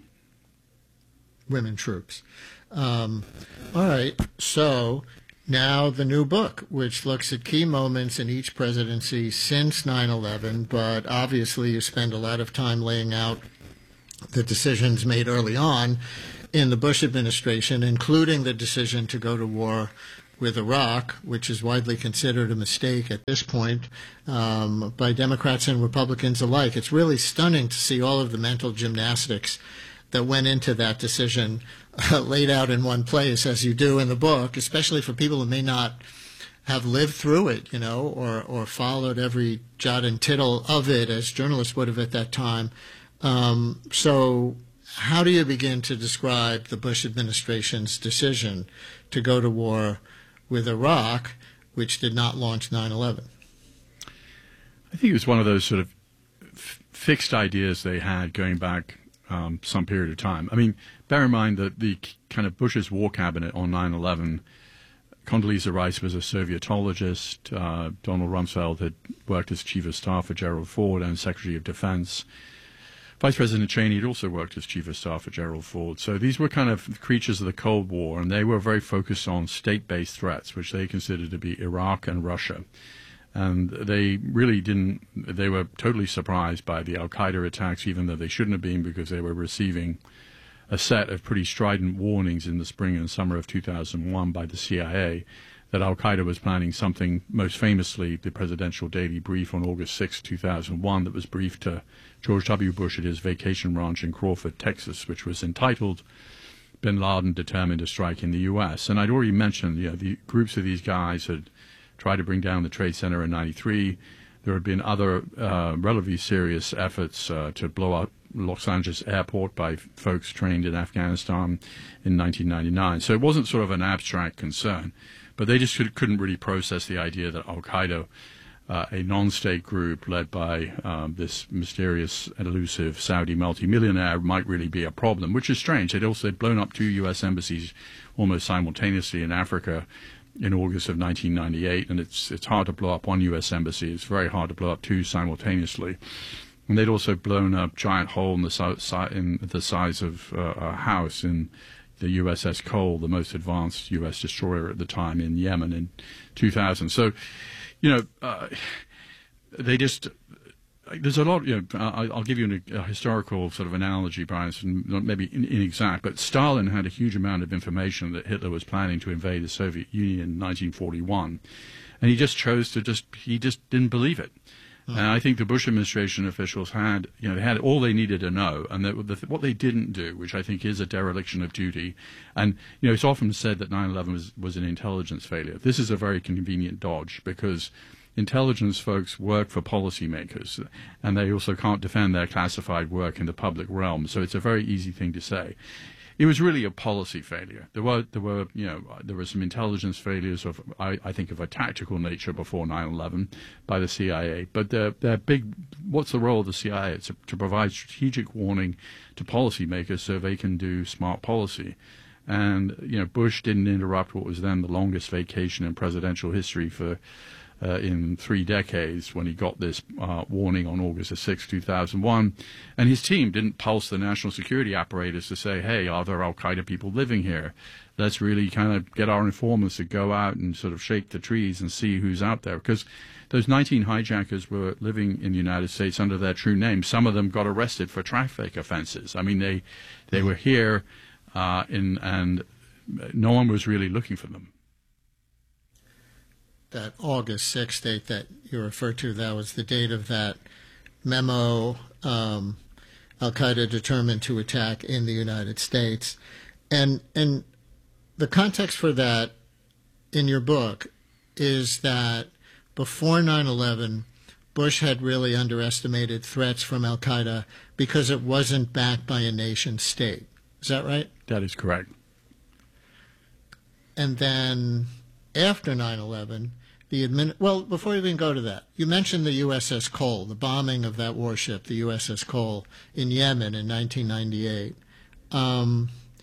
Women troops. Um, all right, so now the new book, which looks at key moments in each presidency since nine eleven, but obviously you spend a lot of time laying out the decisions made early on in the Bush administration, including the decision to go to war with Iraq, which is widely considered a mistake at this point um, by Democrats and Republicans alike. It's really stunning to see all of the mental gymnastics that went into that decision uh, laid out in one place, as you do in the book, especially for people who may not have lived through it, you know, or, or followed every jot and tittle of it as journalists would have at that time. Um, so how do you begin to describe the Bush administration's decision to go to war with Iraq, which did not launch nine eleven? I think it was one of those sort of f- fixed ideas they had going back um, some period of time. I mean, bear in mind that the kind of Bush's war cabinet on nine eleven, Condoleezza Rice was a Sovietologist. Uh, Donald Rumsfeld had worked as chief of staff for Gerald Ford and Secretary of Defense. Vice President Cheney had also worked as chief of staff for Gerald Ford. So these were kind of creatures of the Cold War, and they were very focused on state-based threats, which they considered to be Iraq and Russia. And they really didn't, they were totally surprised by the al-Qaeda attacks, even though they shouldn't have been, because they were receiving a set of pretty strident warnings in the spring and summer of two thousand one by the C I A that al-Qaeda was planning something, most famously the Presidential Daily Brief on August sixth, two thousand one, that was briefed to George W. Bush at his vacation ranch in Crawford, Texas, which was entitled Bin Laden Determined to Strike in the U S. And I'd already mentioned, you know, the groups of these guys had tried to bring down the Trade Center in ninety-three. There had been other uh, relatively serious efforts uh, to blow up Los Angeles airport by folks trained in Afghanistan in nineteen ninety-nine. So it wasn't sort of an abstract concern, but they just could, couldn't really process the idea that al-Qaeda, uh, a non-state group led by um, this mysterious, elusive Saudi multimillionaire, might really be a problem, which is strange. They'd also they'd blown up two U S embassies almost simultaneously in Africa in August of nineteen ninety-eight, and it's it's hard to blow up one U S embassy. It's very hard to blow up two simultaneously. And they'd also blown up a giant hole in the, si- in the size of uh, a house in the U S S Cole, the most advanced U S destroyer at the time, in Yemen in two thousand. So, you know, uh, they just, there's a lot, you know, I, I'll give you an, a historical sort of analogy, Brian, it's not maybe inexact, but Stalin had a huge amount of information that Hitler was planning to invade the Soviet Union in nineteen forty-one. And he just chose to just, he just didn't believe it. And I think the Bush administration officials had, you know, they had all they needed to know, and that the, what they didn't do, which I think is a dereliction of duty, and you know, it's often said that nine eleven was, was an intelligence failure. This is a very convenient dodge because intelligence folks work for policymakers, and they also can't defend their classified work in the public realm. So it's a very easy thing to say. It was really a policy failure. There were, there were, you know, there were some intelligence failures of, I, I think, of a tactical nature before nine eleven by the C I A. But they're, they're big. What's the role of the C I A? It's to provide strategic warning to policymakers so they can do smart policy. And you know, Bush didn't interrupt what was then the longest vacation in presidential history for. Uh, in three decades when he got this uh, warning on August sixth, two thousand one. And his team didn't pulse the national security apparatus to say, hey, are there al-Qaeda people living here? Let's really kind of get our informants to go out and sort of shake the trees and see who's out there. Because those nineteen hijackers were living in the United States under their true names. Some of them got arrested for traffic offenses. I mean, they, they were here uh, in, and no one was really looking for them. That August sixth date that you referred to, that was the date of that memo, um, al-Qaeda determined to attack in the United States. And, and the context for that in your book is that before nine eleven, Bush had really underestimated threats from al-Qaeda because it wasn't backed by a nation state. Is that right? That is correct. And then after nine eleven, the admin well, before you even go to that, you mentioned the U S S Cole, the bombing of that warship, the U S S Cole, in Yemen in nineteen ninety-eight. Um,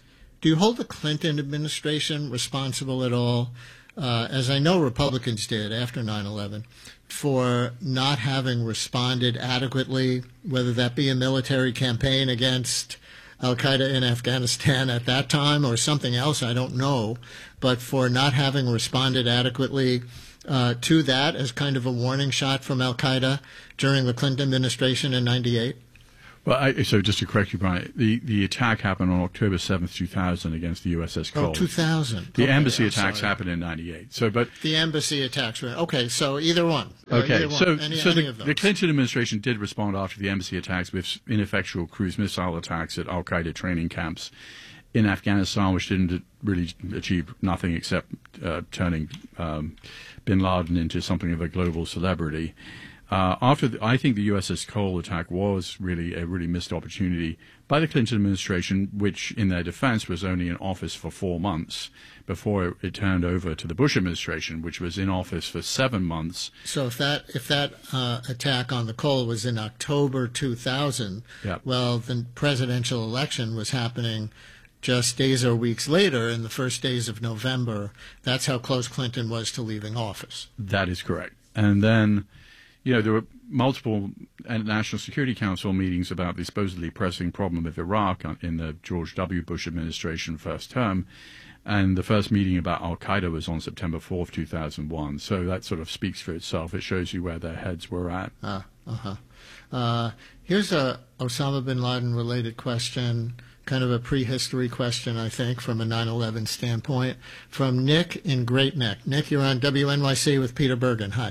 Do you hold the Clinton administration responsible at all, uh, as I know Republicans did after nine eleven, for not having responded adequately, whether that be a military campaign against al-Qaeda in Afghanistan at that time or something else, I don't know, but for not having responded adequately uh, to that as kind of a warning shot from al-Qaeda during the Clinton administration in ninety-eight? Well, I, so just to correct you, Brian, the, the attack happened on October seventh, two thousand against the U S S Cole. Oh, two thousand. The okay, embassy I'm attacks sorry. happened in ninety-eight. So, but The embassy attacks were, okay, so either one. Uh, Okay, either one. so, any, so any the, of those. the Clinton administration did respond after the embassy attacks with ineffectual cruise missile attacks at al-Qaeda training camps in Afghanistan, which didn't really achieve nothing except uh, turning um, bin Laden into something of a global celebrity. Uh, after the, I think the U S S Cole attack was really a really missed opportunity by the Clinton administration, which, in their defense, was only in office for four months before it, it turned over to the Bush administration, which was in office for seven months. So if that if that uh, attack on the Cole was in October two thousand, Yep. well, the presidential election was happening just days or weeks later, in the first days of November. That's how close Clinton was to leaving office. That is correct. And then, you know, there were multiple National Security Council meetings about the supposedly pressing problem with Iraq in the George W. Bush administration first term. And the first meeting about al-Qaeda was on September fourth, two thousand one. So that sort of speaks for itself. It shows you where their heads were at. Ah, uh-huh. Uh, here's a Osama bin Laden related question, kind of a prehistory question, I think, from a nine eleven standpoint, from Nick in Great Neck. Nick, you're on W N Y C with Peter Bergen. Hi.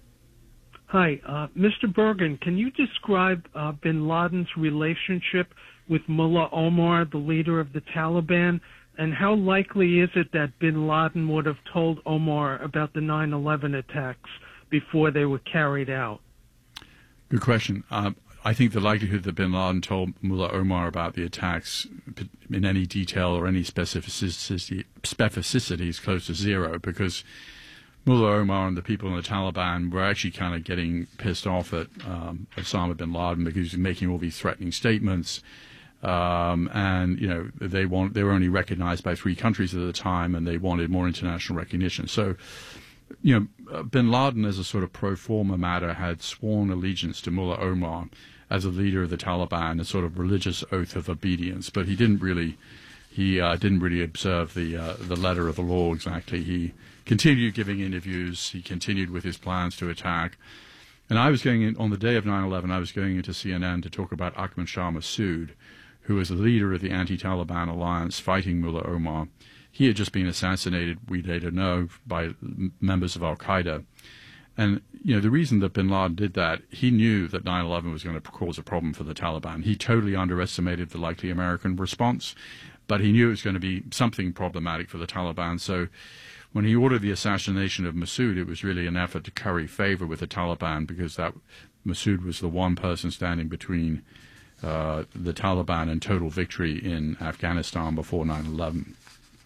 Hi, uh, Mister Bergen, can you describe uh, bin Laden's relationship with Mullah Omar, the leader of the Taliban, and how likely is it that bin Laden would have told Omar about the nine eleven attacks before they were carried out? Good question. Uh, I think the likelihood that bin Laden told Mullah Omar about the attacks in any detail or any specificity, specificity is close to zero, because Mullah Omar and the people in the Taliban were actually kind of getting pissed off at um, Osama bin Laden because he was making all these threatening statements. Um, and, you know, they want, they were only recognized by three countries at the time, and they wanted more international recognition. So, you know, uh, bin Laden, as a sort of pro forma matter, had sworn allegiance to Mullah Omar as a leader of the Taliban, a sort of religious oath of obedience. But he didn't really, he uh, didn't really observe the uh, the letter of the law exactly. He continued giving interviews. He continued with his plans to attack. And I was going in, on the day of nine eleven, I was going into C N N to talk about Ahmad Shah Massoud, who was the leader of the anti-Taliban alliance fighting Mullah Omar. He had just been assassinated, we later know, by members of al-Qaeda. And, you know, the reason that bin Laden did that, he knew that nine eleven was going to cause a problem for the Taliban. He totally underestimated the likely American response, but he knew it was going to be something problematic for the Taliban. So when he ordered the assassination of Massoud, it was really an effort to curry favor with the Taliban, because that Massoud was the one person standing between uh, the Taliban and total victory in Afghanistan before nine eleven.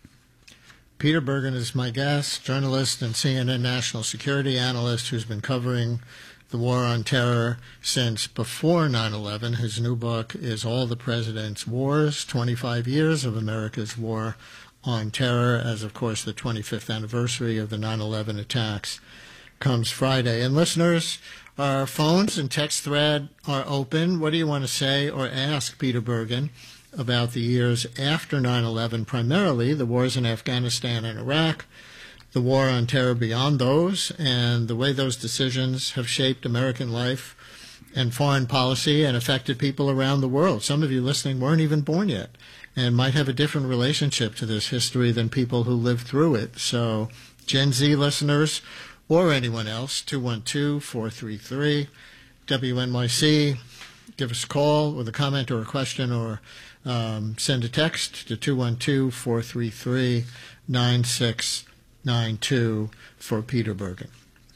Peter Bergen is my guest, journalist and C N N national security analyst who's been covering the war on terror since before nine eleven. His new book is All the President's Wars, twenty-five years of America's War on Terror, as, of course, the twenty-fifth anniversary of the nine eleven attacks comes Friday. And listeners, our phones and text thread are open. What do you want to say or ask Peter Bergen about the years after nine eleven, primarily the wars in Afghanistan and Iraq, the war on terror beyond those, and the way those decisions have shaped American life and foreign policy and affected people around the world? Some of you listening weren't even born yet and might have a different relationship to this history than people who lived through it. So Gen Z listeners or anyone else, two one two, four three three, W N Y C, give us a call with a comment or a question, or um, send a text to two one two, four three three, nine six nine two for Peter Bergen.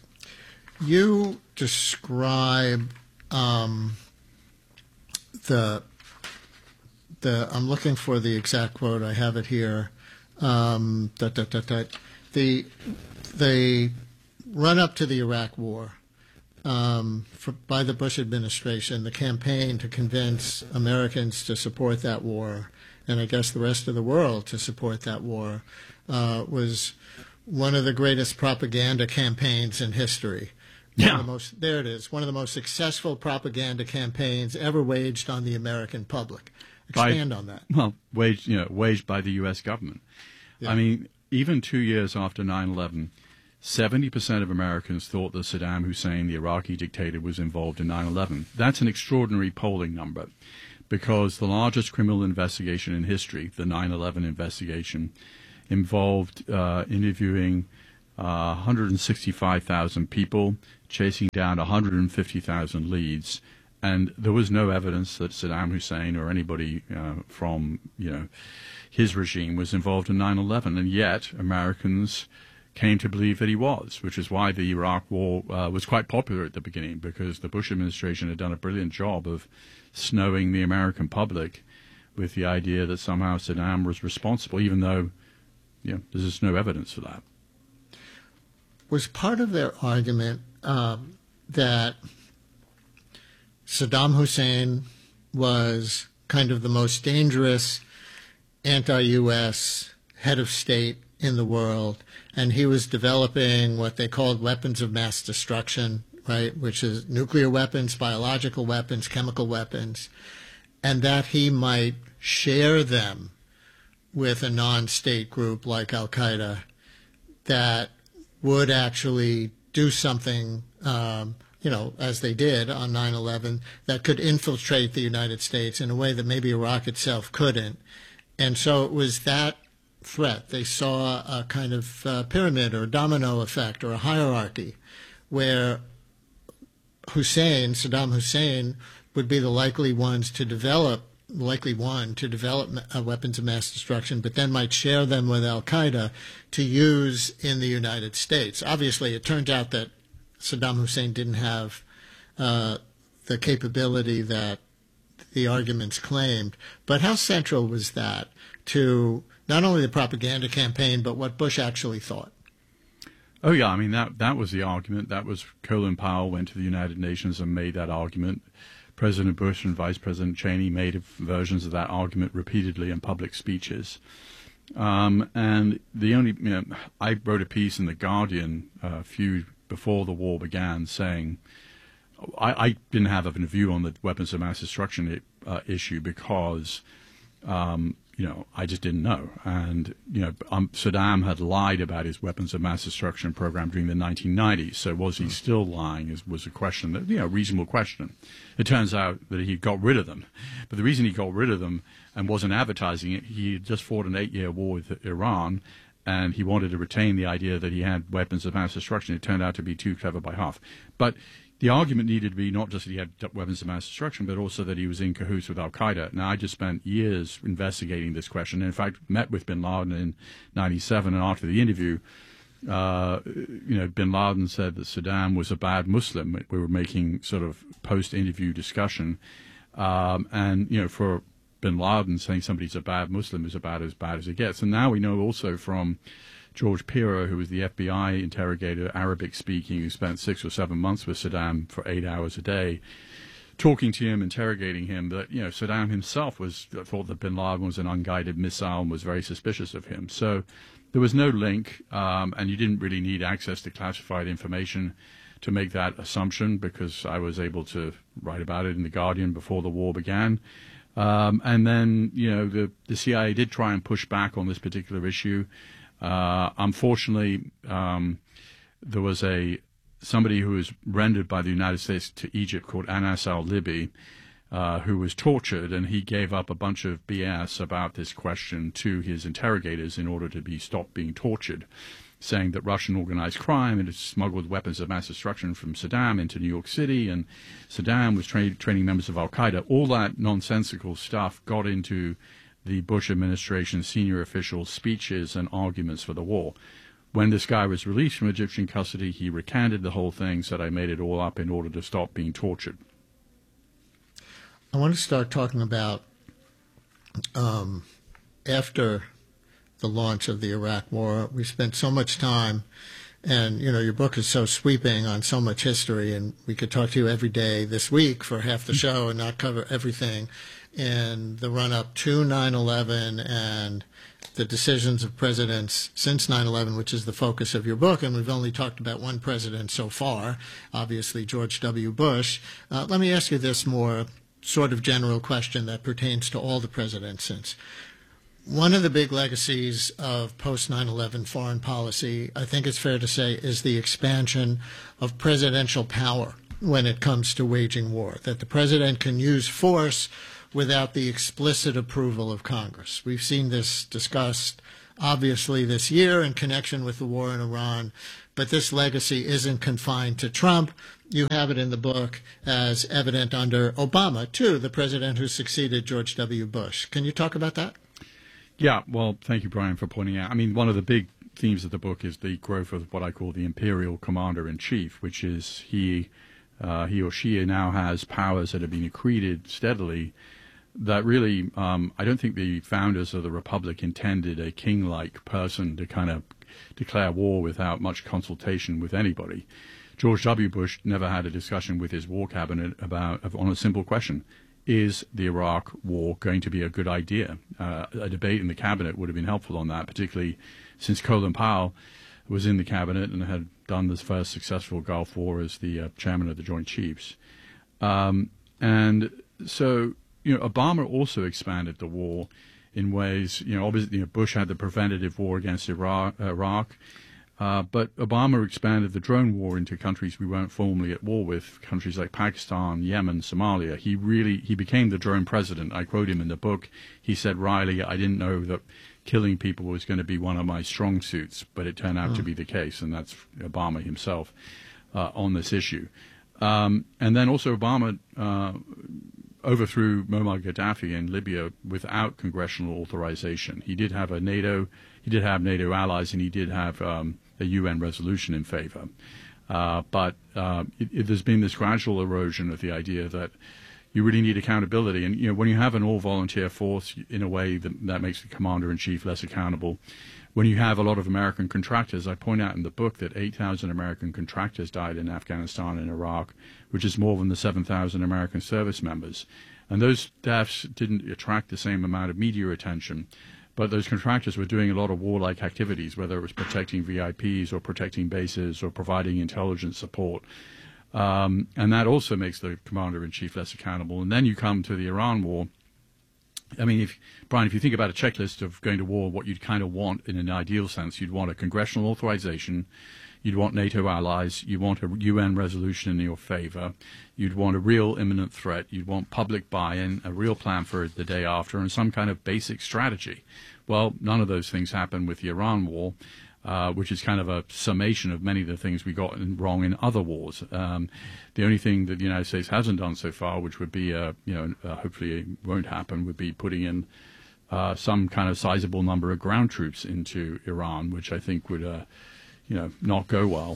You describe um, the the I'm looking for the exact quote. I have it here. Um, da, da, da, da, the the run up to the Iraq War um, for, by the Bush administration, the campaign to convince Americans to support that war and I guess the rest of the world to support that war, uh, was one of the greatest propaganda campaigns in history. One Yeah. of the most, there it is, one of the most successful propaganda campaigns ever waged on the American public. Expand by, on that. Well, waged, you know, waged by the U S government. Yeah. I mean, even two years after nine eleven, seventy percent of Americans thought that Saddam Hussein, the Iraqi dictator, was involved in nine eleven. That's an extraordinary polling number because the largest criminal investigation in history, the nine eleven investigation, involved uh, interviewing uh, one hundred sixty-five thousand people, chasing down one hundred fifty thousand leads, and there was no evidence that Saddam Hussein or anybody uh, from, you know, his regime was involved in nine eleven, and yet Americans came to believe that he was, which is why the Iraq War uh, was quite popular at the beginning, because the Bush administration had done a brilliant job of snowing the American public with the idea that somehow Saddam was responsible, even though, you know, there's just no evidence for that. Was part of their argument um, that Saddam Hussein was kind of the most dangerous anti-U S head of state in the world, and he was developing what they called weapons of mass destruction, right, which is nuclear weapons, biological weapons, chemical weapons, and that he might share them with a non-state group like Al-Qaeda that would actually do something, um, you know, as they did on nine eleven, that could infiltrate the United States in a way that maybe Iraq itself couldn't. And so it was that threat. They saw a kind of uh, pyramid or domino effect or a hierarchy where Hussein, Saddam Hussein, would be the likely ones to develop, likely one to develop uh, weapons of mass destruction, but then might share them with Al-Qaeda to use in the United States. Obviously, it turned out that Saddam Hussein didn't have uh, the capability that the arguments claimed. But how central was that to not only the propaganda campaign, but what Bush actually thought? Oh, yeah. I mean, that, that was the argument. That was Colin Powell went to the United Nations and made that argument. President Bush and Vice President Cheney made versions of that argument repeatedly in public speeches. Um, and the only, you know, I wrote a piece in The Guardian uh, a few before the war began saying, I, I didn't have a view on the weapons of mass destruction uh, issue because, um, you know, I just didn't know. And, you know, um, Saddam had lied about his weapons of mass destruction program during the nineteen nineties. So was he still lying is, was a question, that, you know, reasonable question. It turns out that he got rid of them. But the reason he got rid of them and wasn't advertising it, he had just fought an eight-year war with Iran, and he wanted to retain the idea that he had weapons of mass destruction. It turned out to be too clever by half. But the argument needed to be not just that he had weapons of mass destruction, but also that he was in cahoots with Al-Qaeda. Now, I just spent years investigating this question, and in fact met with bin Laden in ninety-seven, and after the interview, uh, you know, bin Laden said that Saddam was a bad Muslim. We were making sort of post-interview discussion, um, and, you know, for bin Laden, saying somebody's a bad Muslim is about as bad as it gets. And now we know also from George Piro, who was the F B I interrogator, Arabic-speaking, who spent six or seven months with Saddam for eight hours a day, talking to him, interrogating him, that, you know, Saddam himself was thought that bin Laden was an unguided missile and was very suspicious of him. So there was no link, um, and you didn't really need access to classified information to make that assumption, because I was able to write about it in The Guardian before the war began. Um, and then, you know, the, the C I A did try and push back on this particular issue. Uh, unfortunately, um, there was a somebody who was rendered by the United States to Egypt called Anas al-Libi, uh, who was tortured, and he gave up a bunch of B S about this question to his interrogators in order to be stopped being tortured, saying that Russian organized crime had smuggled weapons of mass destruction from Saddam into New York City, and Saddam was tra- training members of Al-Qaeda. All that nonsensical stuff got into the Bush administration's senior officials' speeches and arguments for the war. When this guy was released from Egyptian custody, he recanted the whole thing, said I made it all up in order to stop being tortured. I want to start talking about um, after the launch of the Iraq War. We spent so much time, and, you know, your book is so sweeping on so much history, and we could talk to you every day this week for half the show and not cover everything. in the run-up to nine eleven and the decisions of presidents since nine eleven, which is the focus of your book, and we've only talked about one president so far, obviously George W. Bush. Uh, let me ask you this more sort of general question that pertains to all the presidents since. One of the big legacies of post nine eleven foreign policy, I think it's fair to say, is the expansion of presidential power when it comes to waging war, that the president can use force without the explicit approval of Congress. We've seen this discussed, obviously, this year in connection with the war in Iran, but this legacy isn't confined to Trump. You have it in the book as evident under Obama, too, the president who succeeded George W. Bush. Can you talk about that? Yeah, well, thank you, Brian, for pointing out. I mean, one of the big themes of the book is the growth of what I call the imperial commander-in-chief, which is he, uh, he or she now has powers that have been accreted steadily that really, um, I don't think the founders of the Republic intended a king-like person to kind of declare war without much consultation with anybody. George W. Bush never had a discussion with his war cabinet about on a simple question. Is the Iraq war going to be a good idea? Uh, a debate in the cabinet would have been helpful on that, particularly since Colin Powell was in the cabinet and had done this first successful Gulf War as the uh, chairman of the Joint Chiefs. Um, and so, you know, Obama also expanded the war in ways, you know, obviously, you know, Bush had the preventative war against Iraq, Iraq uh, but Obama expanded the drone war into countries we weren't formally at war with, countries like Pakistan, Yemen, Somalia. He really, he became the drone president. I quote him in the book. He said, Riley, I didn't know that killing people was going to be one of my strong suits, but it turned out oh. to be the case, and that's Obama himself uh, on this issue. Um, and then also Obama uh, overthrew Muammar Gaddafi in Libya without congressional authorization. He did have a NATO, he did have NATO allies, and he did have um, a U N resolution in favor. Uh, but uh, it, it, there's been this gradual erosion of the idea that you really need accountability. And, you know, when you have an all-volunteer force, in a way that, that makes the commander-in-chief less accountable. When you have a lot of American contractors, I point out in the book that eight thousand American contractors died in Afghanistan and Iraq, which is more than the seven thousand American service members. And those deaths didn't attract the same amount of media attention, but those contractors were doing a lot of warlike activities, whether it was protecting V I Ps or protecting bases or providing intelligence support. Um, and that also makes the commander-in-chief less accountable. And then you come to the Iran war. I mean, if Brian, if you think about a checklist of going to war, what you'd kind of want in an ideal sense, you'd want a congressional authorization, you'd want NATO allies, you'd want a U N resolution in your favor, you'd want a real imminent threat, you'd want public buy-in, a real plan for the day after, and some kind of basic strategy. Well, none of those things happened with the Iran war, uh, which is kind of a summation of many of the things we got wrong in other wars. Um, the only thing that the United States hasn't done so far, which would be, uh, you know, uh, hopefully it won't happen, would be putting in uh, some kind of sizable number of ground troops into Iran, which I think would, uh, you know, not go well.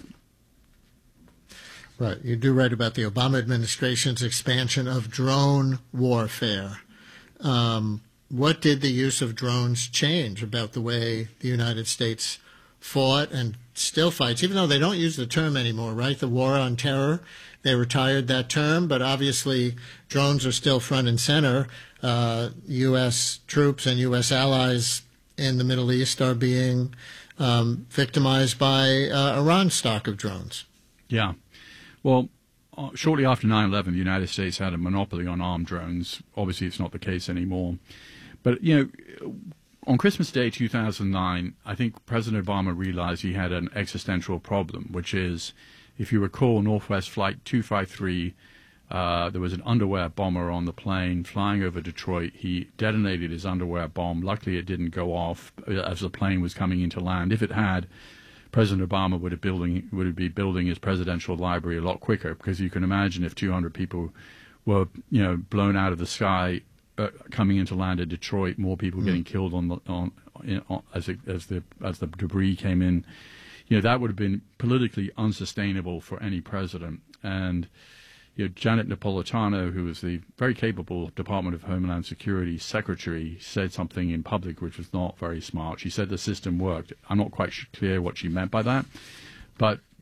Right. You do write about the Obama administration's expansion of drone warfare. Um, what did the use of drones change about the way the United States fought and still fights, even though they don't use the term anymore, right? The war on terror, they retired that term, but obviously drones are still front and center. Uh, U S troops and U S allies in the Middle East are being um, victimized by uh, Iran's stock of drones. Yeah. Well, uh, shortly after nine eleven, the United States had a monopoly on armed drones. Obviously, it's not the case anymore. But, you know, on Christmas Day two thousand nine, I think President Obama realized he had an existential problem, which is, if you recall, Northwest Flight two fifty-three, uh, there was an underwear bomber on the plane flying over Detroit. He detonated his underwear bomb. Luckily, it didn't go off as the plane was coming into land. If it had, President Obama would have building would be building his presidential library a lot quicker, because you can imagine if two hundred people were, you know, blown out of the sky uh, coming into land at Detroit, more people mm. getting killed on the on, in, on as it, as the as the debris came in. You know, that would have been politically unsustainable for any president. And you know, Janet Napolitano, who was the very capable Department of Homeland Security secretary, said something in public which was not very smart. She said the system worked. I'm not quite clear what she meant by that. But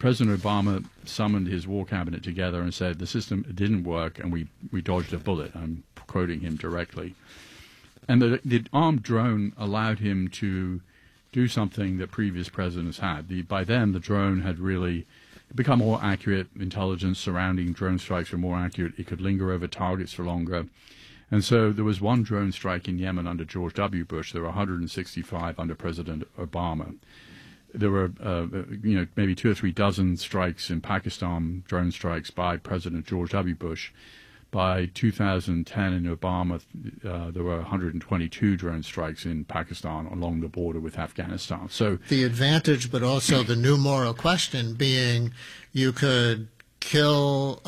President Obama summoned his war cabinet together and said the system didn't work and we, we dodged a bullet. I'm quoting him directly. And the, the armed drone allowed him to do something that previous presidents had. The, by then, the drone had really become more accurate. Intelligence surrounding drone strikes were more accurate. It could linger over targets for longer. And so there was one drone strike in Yemen under George W. Bush. There were one hundred sixty-five under President Obama. There were, uh, you know, maybe two or three dozen strikes in Pakistan, drone strikes by President George W. Bush. By two thousand ten in Obama, uh, there were one hundred twenty-two drone strikes in Pakistan along the border with Afghanistan. So the advantage, but also the new moral question being you could kill